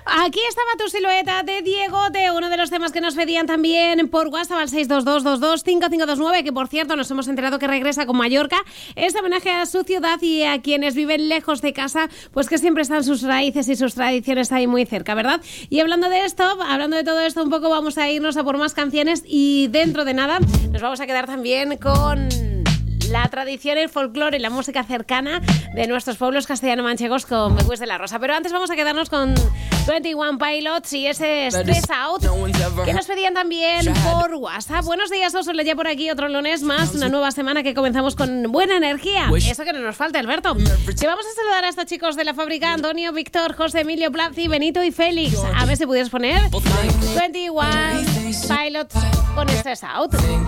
Aquí estaba tu silueta de Diegote, uno de los temas que nos pedían también por WhatsApp al 622225529, que por cierto nos hemos enterado que regresa con Mallorca. Es homenaje a su ciudad y a quienes viven lejos de casa, pues que siempre están sus raíces y sus tradiciones ahí muy cerca, ¿verdad? Y hablando de esto, hablando de todo esto un poco, vamos a irnos a por más canciones y dentro de nada nos vamos a quedar también con la tradición, el folclore y la música cercana de nuestros pueblos castellano-manchegos con Becues de la Rosa. Pero antes vamos a quedarnos con 21 Pilots y ese Stress Out que nos pedían también por WhatsApp. Buenos días, Osole, ya por aquí otro lunes más, una nueva semana que comenzamos con buena energía. Eso que no nos falta, Alberto. Que vamos a saludar a estos chicos de la fábrica: Antonio, Víctor, José, Emilio, Placi, Benito y Félix. A ver si pudieras poner 21 Pilots con Stress Out.